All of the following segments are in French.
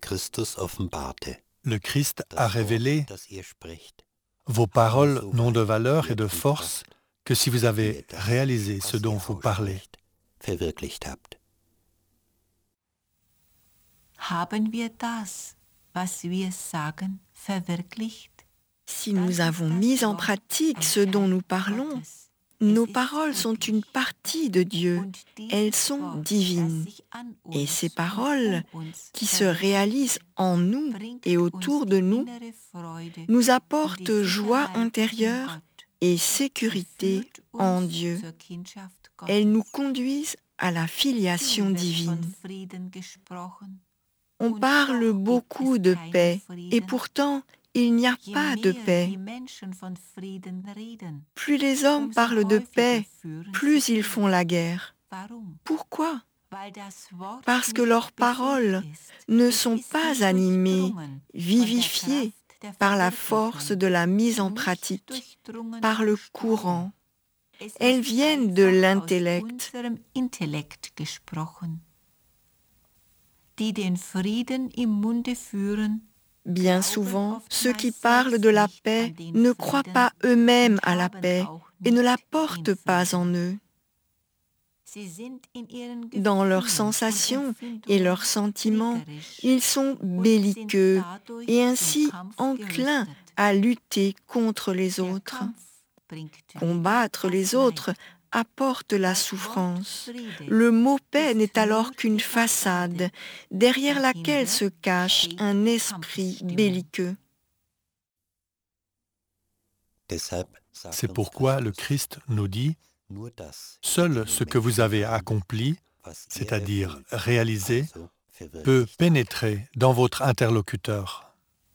Le Christ a révélé vos paroles n'ont de valeur et de force que si vous avez réalisé ce dont vous parlez. Haben wir das, was wir sagen, verwirklicht? Si nous avons mis en pratique ce dont nous parlons, nos paroles sont une partie de Dieu. Elles sont divines. Et ces paroles, qui se réalisent en nous et autour de nous, nous apportent joie intérieure et sécurité en Dieu. Elles nous conduisent à la filiation divine. On parle beaucoup de paix, et pourtant, il n'y a pas de paix. Plus les hommes parlent de paix, plus ils font la guerre. Pourquoi? Parce que leurs paroles ne sont pas animées, vivifiées par la force de la mise en pratique, par le courant. Elles viennent de l'intellect. Bien souvent, ceux qui parlent de la paix ne croient pas eux-mêmes à la paix et ne la portent pas en eux. Dans leurs sensations et leurs sentiments, ils sont belliqueux et ainsi enclins à lutter contre les autres. Combattre les autres apporte la souffrance. Le mot paix n'est alors qu'une façade, derrière laquelle se cache un esprit belliqueux. C'est pourquoi le Christ nous dit « Seul ce que vous avez accompli, c'est-à-dire réalisé, peut pénétrer dans votre interlocuteur. »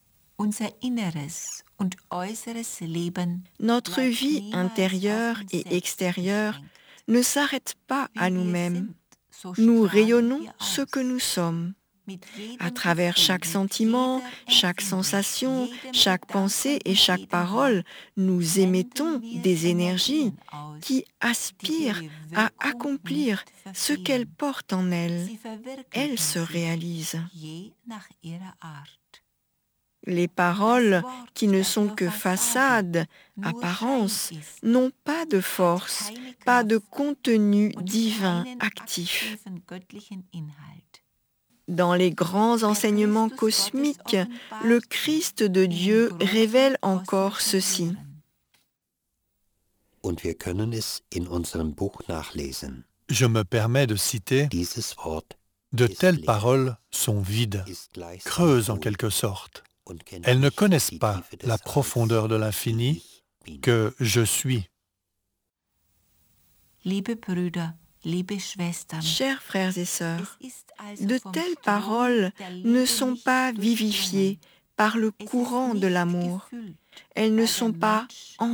Notre vie intérieure et extérieure ne s'arrête pas à nous-mêmes. Nous rayonnons ce que nous sommes. À travers chaque sentiment, chaque sensation, chaque pensée et chaque parole, nous émettons des énergies qui aspirent à accomplir ce qu'elles portent en elles. Elles se réalisent. Les paroles, qui ne sont que façades, apparences, n'ont pas de force, pas de contenu divin actif. Dans les grands enseignements cosmiques, le Christ de Dieu révèle encore ceci. Je me permets de citer « De telles paroles sont vides, creuses en quelque sorte. Elles ne connaissent pas la profondeur de l'infini que je suis. » Chers frères et sœurs, de telles paroles ne sont pas vivifiées par le courant de l'amour. Elles ne sont pas